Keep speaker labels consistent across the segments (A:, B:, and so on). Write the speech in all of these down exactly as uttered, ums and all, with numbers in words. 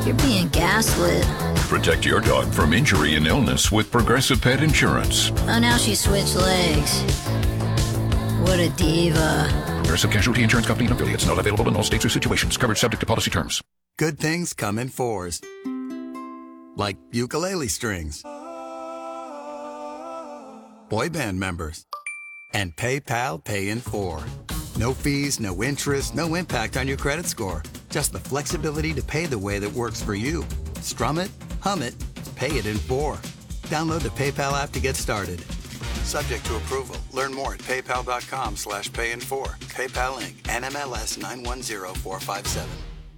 A: You're being gaslit.
B: Protect your dog from injury and illness with Progressive Pet Insurance.
A: Oh, now she switched legs. What a diva.
B: Progressive Casualty Insurance Company and affiliates. Not available in all states or situations. Coverage subject to policy terms.
C: Good things come in fours. Like ukulele strings. Boy band members. And PayPal Pay in four. No fees, no interest, no impact on your credit score. Just the flexibility to pay the way that works for you. Strum it, hum it, pay it in four. Download the PayPal app to get started. Subject to approval. Learn more at paypal.com slash pay in four. PayPal Incorporated. N M L S nine one zero four five seven.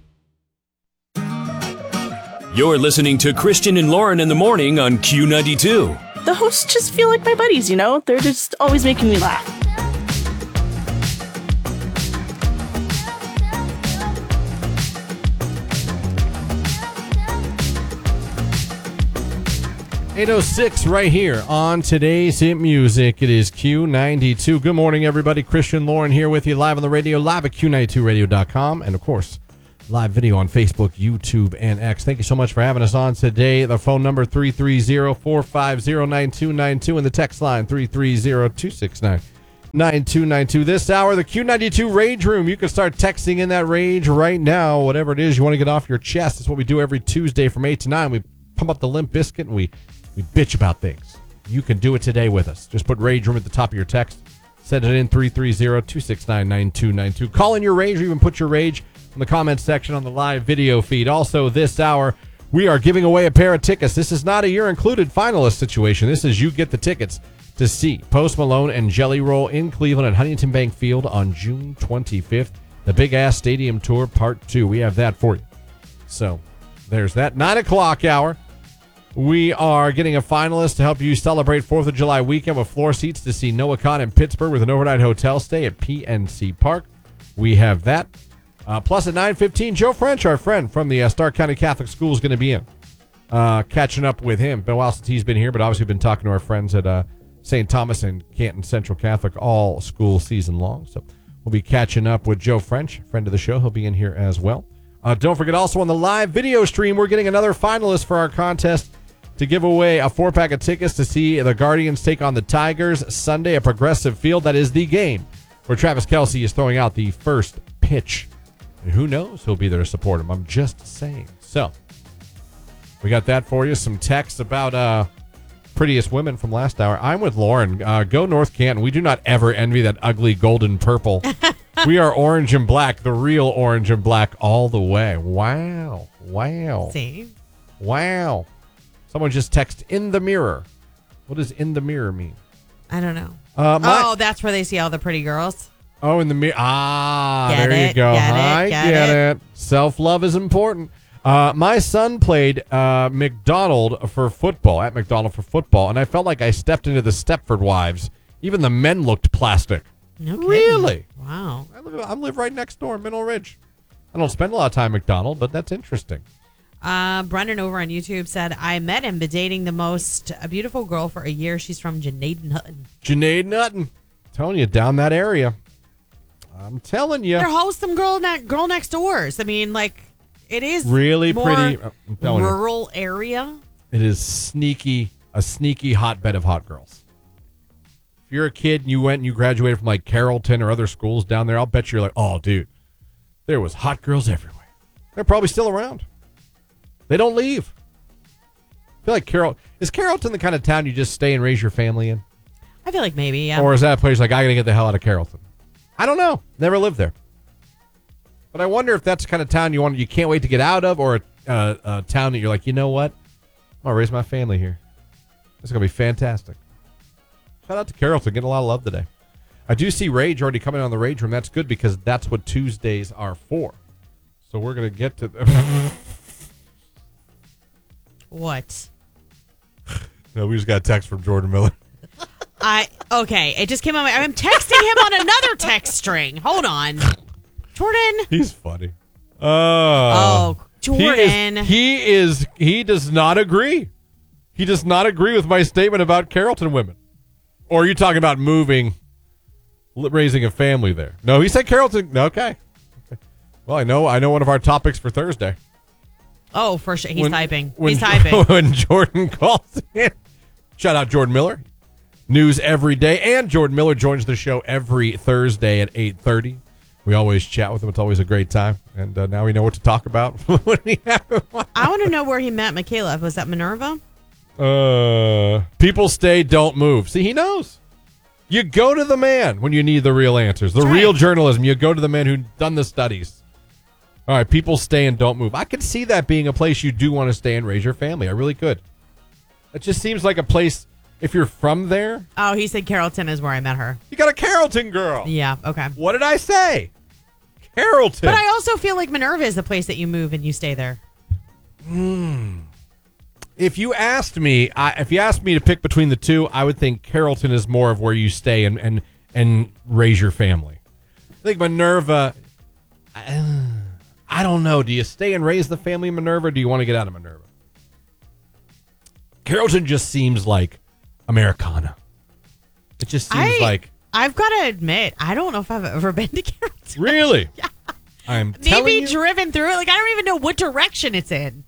D: You're listening to Christian and Lauren in the morning on Q ninety-two.
E: The hosts just feel like my buddies, you know? They're just always making me laugh.
F: eight oh six right here on today's Hit Music. It is Q ninety-two. Good morning, everybody. Christian Lauren here with you live on the radio, live at Q ninety-two radio dot com, and, of course, live video on Facebook, YouTube, and X. Thank you so much for having us on today. The phone number, three three zero, four five zero, nine two nine two, and the text line, three three zero, two six nine, nine two nine two. This hour, the Q ninety-two Rage Room. You can start texting in that rage right now, whatever it is you want to get off your chest. That's what we do every Tuesday from eight to nine. We pump up the Limp Bizkit, and we We bitch about things. You can do it today with us. Just put Rage Room at the top of your text. Send it in three three zero, two six nine, nine two nine two. Call in your rage or even put your rage in the comments section on the live video feed. Also, this hour, we are giving away a pair of tickets. This is not a You're Included finalist situation. This is you get the tickets to see Post Malone and Jelly Roll in Cleveland at Huntington Bank Field on June twenty-fifth. The Big Ass Stadium Tour Part two. We have that for you. So, there's that. nine o'clock hour. We are getting a finalist to help you celebrate fourth of July weekend with floor seats to see Noah Khan in Pittsburgh with an overnight hotel stay at P N C Park. We have that. Uh, plus at nine fifteen, Joe French, our friend from the uh, Stark County Catholic School, is going to be in. Uh, catching up with him. Been a while since he's been here, but obviously been talking to our friends at uh, Saint Thomas and Canton Central Catholic all school season long. So we'll be catching up with Joe French, friend of the show. He'll be in here as well. Uh, don't forget, also on the live video stream, we're getting another finalist for our contest to give away a four-pack of tickets to see the Guardians take on the Tigers Sunday at Progressive Field. That is the game where Travis Kelce is throwing out the first pitch. And who knows who'll be there to support him. I'm just saying. So, we got that for you. Some texts about uh, prettiest women from last hour. I'm with Lauren. Uh, go North Canton. We do not ever envy that ugly golden purple. We are orange and black, the real orange and black all the way. Wow. Wow.
G: See?
F: Wow. Someone just texted in the mirror. What does in the mirror mean?
G: I don't know.
F: Uh, my,
G: oh, that's where they see all the pretty girls.
F: Oh, in the mirror. Ah,
G: Get
F: there
G: it,
F: you go.
G: get it,
F: I
G: get
F: get
G: it.
F: it. Self-love is important. Uh, my son played uh, McDonald for football, at McDonald for football, and I felt like I stepped into the Stepford Wives. Even the men looked plastic.
G: No kidding.
F: Really?
G: Wow.
F: I live, I live right next door, Middle Ridge. I don't spend a lot of time at McDonald, but that's interesting.
G: Uh, Brendan over on YouTube said, I met him, but dating the most a beautiful girl for a year. She's from Janaden Hutton.
F: Janaden Hutton. Telling you, down that area. I'm telling you.
G: They're wholesome girl, ne- girl next doors. I mean, like, it is
F: really
G: more
F: pretty. I'm telling
G: rural
F: you.
G: area.
F: It is sneaky, a sneaky hotbed of hot girls. If you're a kid and you went and you graduated from like Carrollton or other schools down there, I'll bet you're like, oh, dude, there was hot girls everywhere. They're probably still around. They don't leave. I feel like Carroll is Carrollton the kind of town you just stay and raise your family in?
G: I feel like maybe, yeah.
F: Or is that a place like, I got to get the hell out of Carrollton? I don't know. Never lived there. But I wonder if that's the kind of town you want, you can't wait to get out of, or a, uh, a town that you're like, you know what? I'm going to raise my family here. This is going to be fantastic. Shout out to Carrollton. Getting a lot of love today. I do see Rage already coming on the Rage Room. That's good because that's what Tuesdays are for. So we're going to get to...
G: What?
F: No, we just got a text from Jordan Miller.
G: I okay. It just came on. My, I'm texting him on another text string. Hold on, Jordan.
F: He's funny. Uh,
G: oh, Jordan.
F: He is, he is. He does not agree. He does not agree with my statement about Carrollton women. Or are you talking about moving, raising a family there? No, he said Carrollton. Okay. okay. Well, I know. I know one of our topics for Thursday.
G: Oh, for sure. He's
F: when-
G: typing.
F: When,
G: He's typing.
F: When Jordan calls in. Shout out Jordan Miller. News every day. And Jordan Miller joins the show every Thursday at eight thirty. We always chat with him. It's always a great time. And uh, now we know what to talk about. when we have him on.
G: I want to know where he met Michaela. Was that Minerva?
F: Uh, people stay, don't move. See, he knows. You go to the man when you need the real answers. The
G: That's
F: real
G: right.
F: journalism. You go to the man who's done the studies. All right, people stay and don't move. I could see that being a place you do want to stay and raise your family. I really could. It just seems like a place, if you're from there.
G: Oh, he said Carrollton is where I met her.
F: You got a Carrollton girl.
G: Yeah, okay.
F: What did I say? Carrollton.
G: But I also feel like Minerva is the place that you move and you stay there.
F: If you asked me, I, if you asked me to pick between the two, I would think Carrollton is more of where you stay and and, and raise your family. I think Minerva, I, I don't know. Do you stay and raise the family in Minerva, or do you want to get out of Minerva? Carrollton just seems like Americana. It just seems
G: I,
F: like
G: I've got to admit, I don't know if I've ever been to Carrollton.
F: really. Yeah. I'm telling
G: Maybe
F: you.
G: driven through it. Like, I don't even know what direction it's in.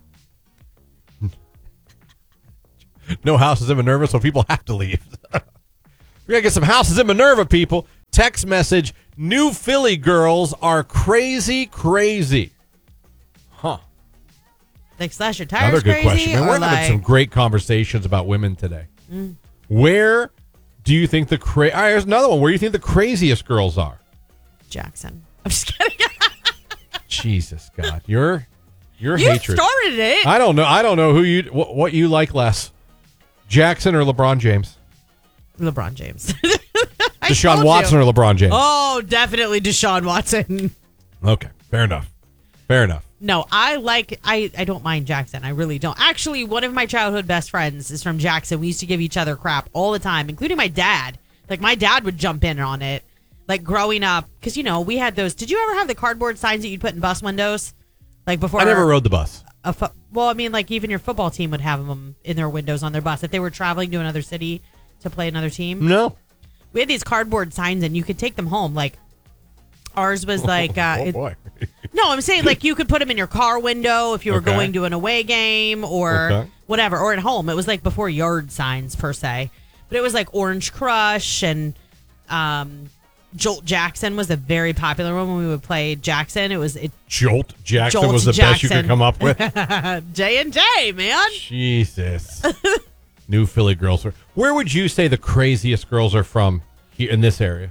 F: No houses in Minerva, so people have to leave. We gotta get some houses in Minerva, people. Text message: New Philly girls are crazy, crazy. Huh.
G: Like, slash your tires
F: Another good
G: crazy?
F: question. Man,
G: or
F: we're
G: like,
F: having some great conversations about women today.
G: Mm.
F: Where do you think the cra- All right, here's another one. Where do you think the craziest girls are?
G: Jackson. I'm just kidding.
F: Jesus God, your your
G: You
F: hatred.
G: started it.
F: I don't know. I don't know who you what, what you like less, Jackson or LeBron James.
G: LeBron James. I
F: Deshaun
G: told
F: Watson
G: you.
F: or LeBron James.
G: Oh, definitely Deshaun Watson.
F: Okay, fair enough. Fair enough.
G: No, I like, I, I don't mind Jackson. I really don't. Actually, one of my childhood best friends is from Jackson. We used to give each other crap all the time, including my dad. Like, my dad would jump in on it. Like, growing up, because, you know, we had those. Did you ever have the cardboard signs that you'd put in bus windows? Like, before.
F: I never rode the bus.
G: A fo- well, I mean, like, even your football team would have them in their windows on their bus. If they were traveling to another city to play another team.
F: No.
G: We had these cardboard signs, and you could take them home. Like, ours was like. Uh,
F: oh,
G: it-
F: boy.
G: No, I'm saying like you could put them in your car window if you were
F: Okay.
G: going to an away game or
F: Okay.
G: whatever, or at home. It was like before yard signs per se, but it was like Orange Crush and um, Jolt Jackson was a very popular one when we would play Jackson. It was it,
F: Jolt Jackson
G: Jolt
F: was the best you could
G: Jackson.
F: come up with.
G: J and J, man.
F: Jesus. New Philly girls. Are, where would you say the craziest girls are from here in this area?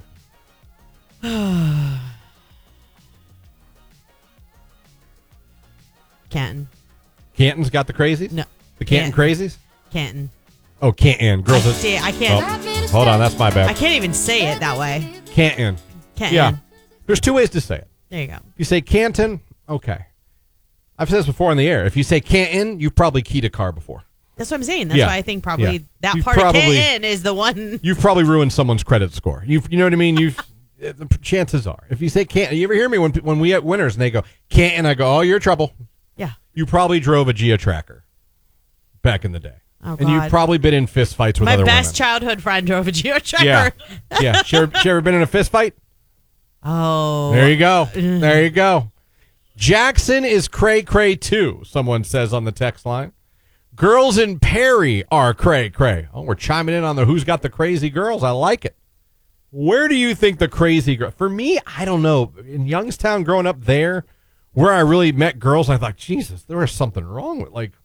G: Canton,
F: Canton's got the crazies?
G: No.
F: The Canton
G: Canton.
F: crazies?
G: Canton.
F: Oh, Canton. Girls
G: I,
F: are.
G: see, I can't.
F: Oh, hold on, that's my
G: I
F: bad.
G: can't even say it that way.
F: Canton.
G: Canton.
F: Yeah. There's two ways to say it.
G: There you go.
F: If you say Canton, okay. I've said this before on the air. If you say Canton, you've probably keyed a car before.
G: That's what I'm saying. That's
F: Yeah.
G: why I think probably
F: Yeah.
G: that
F: You've
G: part
F: probably-
G: of Canton is the one.
F: You've probably ruined someone's credit score. You you know what I mean? You've the chances are. If you say Canton, you ever hear me when when we at Winners and they go Canton, I go, oh, you're in trouble.
G: Yeah.
F: You probably drove a Geo Tracker back in the day,
G: Oh,
F: and you've
G: God.
F: probably been in fist fights with
G: My
F: other
G: best
F: women.
G: childhood friend drove a Geo Tracker.
F: Yeah, yeah. She ever, she ever been in a fist fight?
G: Oh.
F: There you go. There you go. Jackson is cray cray too. Someone says on the text line. Girls in Perry are cray cray. Oh, we're chiming in on the who's got the crazy girls. I like it. Where do you think the crazy girl? For me, I don't know. In Youngstown, growing up there, where I really met girls, I thought, Jesus, there was something wrong with like.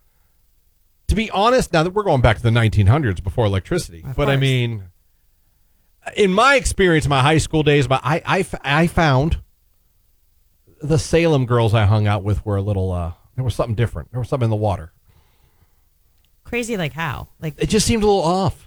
F: To be honest, now that we're going back to the nineteen hundreds before electricity,
G: Of
F: but I
G: course.
F: mean, in my experience, my high school days, my I I, I found the Salem girls I hung out with were a little. Uh, there was something different. There was something in the water.
G: Crazy like how? Like
F: It just seemed a little off.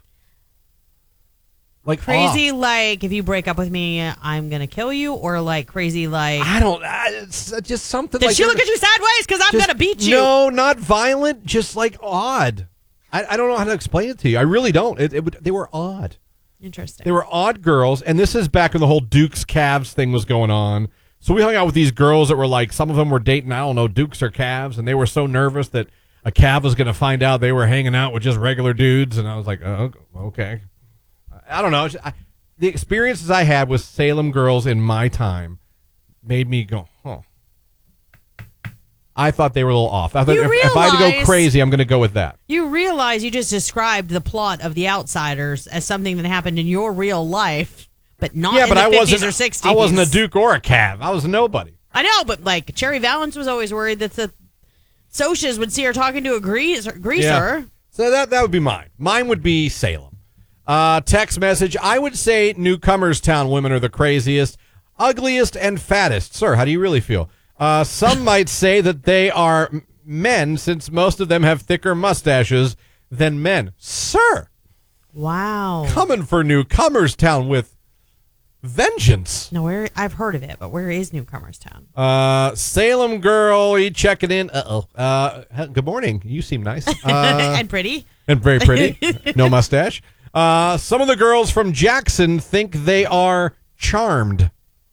F: Like
G: crazy
F: off.
G: like if you break up with me, I'm going to kill you? Or like crazy like,
F: I don't. I, it's just something.
G: did
F: like
G: she look at you sideways? Because I'm
F: just-
G: going to beat you.
F: No, not violent. Just like odd. I, I don't know how to explain it to you. I really don't. It, it would, they were odd.
G: Interesting.
F: They were odd girls, and this is back when the whole Dukes Cavs thing was going on. So we hung out with these girls that were like, some of them were dating, I don't know, Dukes or Cavs, and they were so nervous that a Cav was going to find out they were hanging out with just regular dudes, and I was like, oh, okay. I don't know. I, the experiences I had with Salem girls in my time made me go, huh. I thought they were a little off. I thought
G: You
F: if, if I had to go
G: realize-
F: crazy, I'm going to go with that.
G: You realize you just described the plot of The Outsiders as something that happened in your real life, but not
F: Yeah,
G: in
F: but
G: the
F: I
G: fifties
F: wasn't.
G: or sixties.
F: I wasn't a Duke or a Cav. I was a nobody.
G: I know, but like Cherry Valance was always worried that the Socias would see her talking to a greaser. greaser.
F: Yeah. So that that would be mine. Mine would be Salem. Uh, text message. I would say Newcomers Town women are the craziest, ugliest, and fattest. Sir, how do you really feel? Uh, some might say that they are m- men, since most of them have thicker mustaches than men. Sir,
G: Wow.
F: coming for Newcomers Town with vengeance.
G: No, where I've heard of it, but where is Newcomers Town?
F: Uh, Salem girl, you checking in? Uh-oh. Uh, he- good morning. You seem nice. Uh,
G: and pretty.
F: and very pretty. No mustache. Uh, some of the girls from Jackson think they are charmed.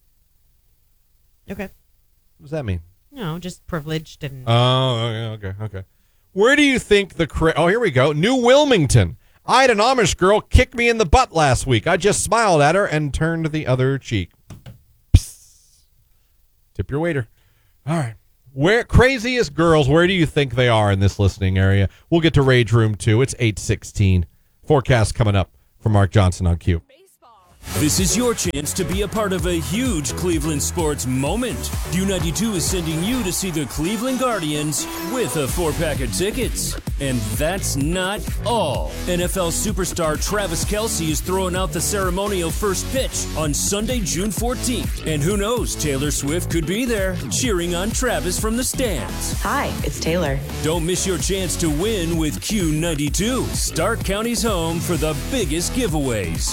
G: Okay.
F: What does that mean?
G: No, just privileged and
F: Oh, okay, okay, okay. Where do you think the... Cra- oh, here we go. New Wilmington. I had an Amish girl kick me in the butt last week. I just smiled at her and turned the other cheek. Psst. Tip your waiter. All right. Where craziest girls, where do you think they are in this listening area? We'll get to Rage Room two. It's eight sixteen. Forecast coming up from Mark Johnson on Q.
D: This is your chance to be a part of a huge Cleveland sports moment. Q ninety-two is sending you to see the Cleveland Guardians with a four-pack of tickets. And that's not all. N F L superstar Travis Kelce is throwing out the ceremonial first pitch on Sunday, June fourteenth. And who knows, Taylor Swift could be there cheering on Travis from the stands.
H: Hi, it's Taylor.
D: Don't miss your chance to win with Q ninety-two, Stark County's home for the biggest giveaways.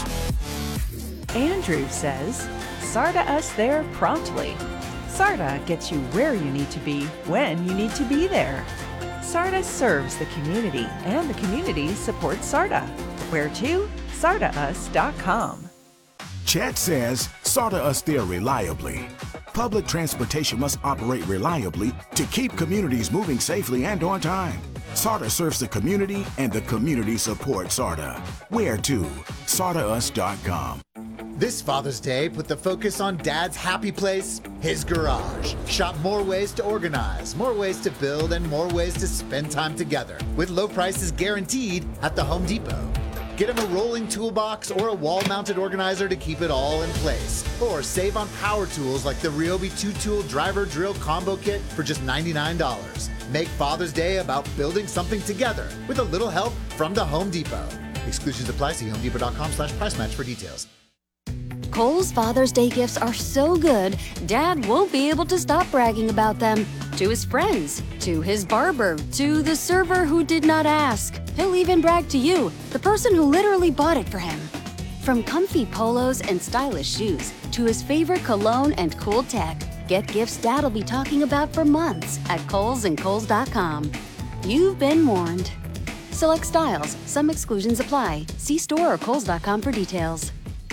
H: Andrew says, SARTA us there promptly. SARTA gets you where you need to be when you need to be there. SARTA serves the community, and the community supports SARTA. Where to? sarta us dot com.
I: Chat says, SARTA us there reliably. Public transportation must operate reliably to keep communities moving safely and on time. SARTA serves the community, and the community supports SARTA. Where to? sarta us dot com.
J: This Father's Day, put the focus on Dad's happy place, his garage. Shop more ways to organize, more ways to build, and more ways to spend time together, with low prices guaranteed at the Home Depot. Get him a rolling toolbox or a wall-mounted organizer to keep it all in place. Or save on power tools like the Ryobi two-tool driver drill combo kit for just ninety-nine dollars. Make Father's Day about building something together with a little help from the Home Depot. Exclusions apply. See homedepot dot com slash price match for details.
A: Kohl's Father's Day gifts are so good, Dad won't be able to stop bragging about them. To his friends, to his barber, to the server who did not ask. He'll even brag to you, the person who literally bought it for him. From comfy polos and stylish shoes, to his favorite cologne and cool tech, get gifts Dad'll be talking about for months at Kohl's and Kohl's dot com. You've been warned. Select styles, some exclusions apply. See store or Kohl's dot com for details.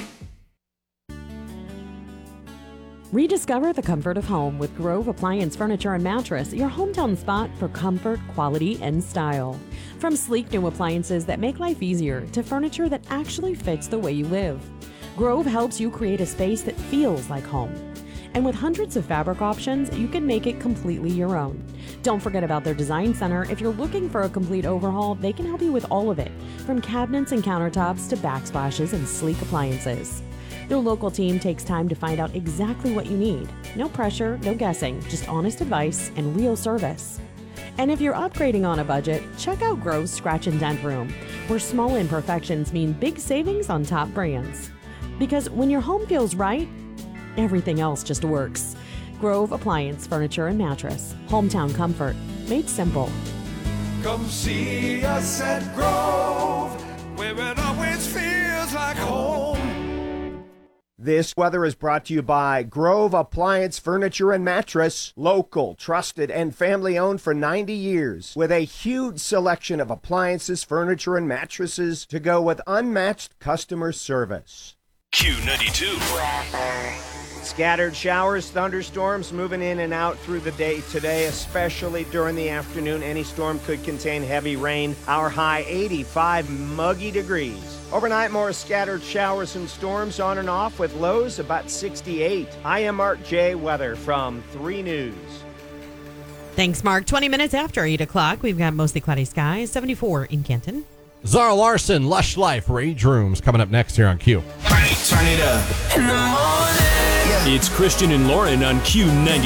K: Rediscover the comfort of home with Grove Appliance Furniture and Mattress, your hometown spot for comfort, quality, and style. From sleek new appliances that make life easier to furniture that actually fits the way you live, Grove helps you create a space that feels like home. And with hundreds of fabric options, you can make it completely your own. Don't forget about their design center. If you're looking for a complete overhaul, they can help you with all of it, from cabinets and countertops to backsplashes and sleek appliances. Their local team takes time to find out exactly what you need. No pressure, no guessing, just honest advice and real service. And if you're upgrading on a budget, check out Grove's Scratch and Dent Room, where small imperfections mean big savings on top brands. Because when your home feels right, everything else just works. Grove Appliance Furniture and Mattress. Hometown comfort. Made simple.
L: Come see us at Grove, where it always feels like home.
M: This weather is brought to you by Grove Appliance Furniture and Mattress. Local, trusted, and family-owned for ninety years. With a huge selection of appliances, furniture, and mattresses to go with unmatched customer service.
D: Q ninety-two.
M: Scattered showers, thunderstorms moving in and out through the day today, especially during the afternoon. Any storm could contain heavy rain. Our high eighty-five muggy degrees. Overnight, more scattered showers and storms on and off with lows about sixty-eight. I am Mark J. Weather from three News.
G: Thanks, Mark. twenty minutes after eight o'clock, we've got mostly cloudy skies, seventy-four in Canton.
F: Zara Larson, Lush Life, Rage Rooms coming up next here on Q.
D: Turn it up. It's Christian and Lauren on Q ninety.